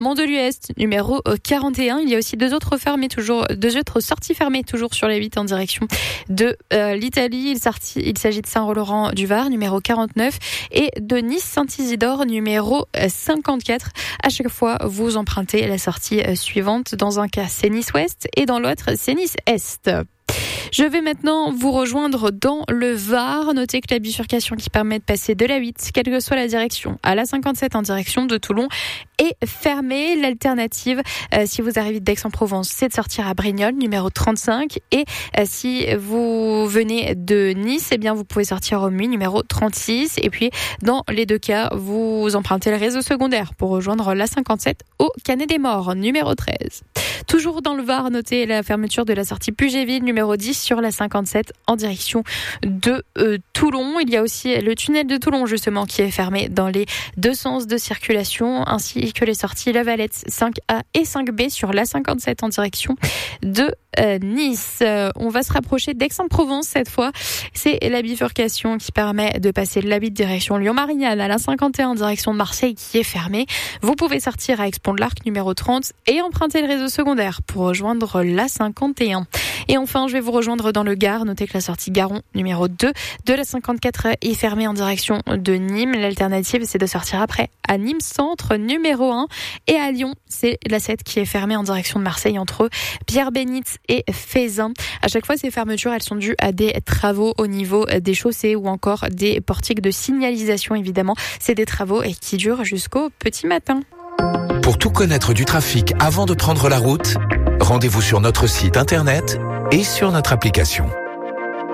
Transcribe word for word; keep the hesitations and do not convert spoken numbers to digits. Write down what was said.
Mandelieu-Est, numéro quarante et un. Il y a aussi deux autres fermés, toujours, deux autres sorties fermées, toujours sur la huit en direction de euh, l'Italie. Il, sorti, il s'agit de Saint-Laurent-du-Var, numéro quarante-neuf, et de Nice-Saint-Isidore, numéro cinquante-quatre. À chaque fois, vous empruntez la sortie suivante. Dans un cas, c'est Nice-Ouest, et dans l'autre, c'est Nice-Est. Je vais maintenant vous rejoindre dans le Var. Notez que la bifurcation qui permet de passer de la huit, quelle que soit la direction, à la cinquante-sept en direction de Toulon est fermée. L'alternative, euh, si vous arrivez d'Aix-en-Provence, c'est de sortir à Brignoles, numéro trente-cinq. Et euh, si vous venez de Nice, eh bien vous pouvez sortir au Muy, numéro trente-six. Et puis, dans les deux cas, vous empruntez le réseau secondaire pour rejoindre la cinquante-sept au Canet des Morts, numéro treize. Toujours dans le Var, notez la fermeture de la sortie Puget-Ville, numéro dix sur la cinquante-sept en direction de euh, Toulon. Il y a aussi le tunnel de Toulon justement qui est fermé dans les deux sens de circulation, ainsi que les sorties La Valette cinq A et cinq B sur la cinquante-sept en direction de euh, Nice. Euh, on va se rapprocher d'Aix-en-Provence cette fois. C'est la bifurcation qui permet de passer de la huit direction Lyon-Marignane à la cinquante et un en direction de Marseille qui est fermée. Vous pouvez sortir à Aix-Pont de l'Arc numéro trente et emprunter le réseau secondaire pour rejoindre la cinquante et un. Et enfin, je vais vous rejoindre dans le Gard. Notez que la sortie Garon numéro deux de la cinquante-quatre est fermée en direction de Nîmes. L'alternative, c'est de sortir après à Nîmes Centre numéro un. Et à Lyon, c'est la sept qui est fermée en direction de Marseille entre Pierre-Bénite et Fézin. À chaque fois, ces fermetures, elles sont dues à des travaux au niveau des chaussées ou encore des portiques de signalisation, évidemment. C'est des travaux et qui durent jusqu'au petit matin. Pour tout connaître du trafic avant de prendre la route, rendez-vous sur notre site internet et sur notre application.